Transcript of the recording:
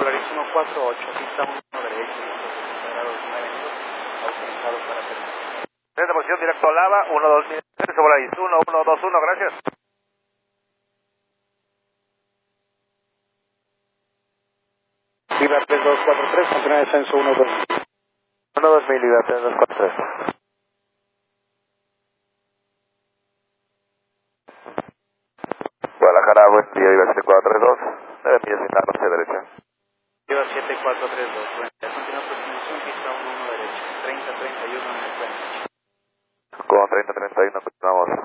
Polaris 148, pista 1 derecho, 160 grados 9 minutos, autorizado para hacer. Desde posición directo a Lava, 123, Polaris 1121, gracias. Viva 3243, continúa descenso 12. 12000, Viva 3243. Guadalajara, buen día, Viva 7432, 9 millas sin nada hacia derecha. Viva 7432, buen día, continúa aproximación, pista 11 derecho, 3031 en el frente. Con 3031 continuamos.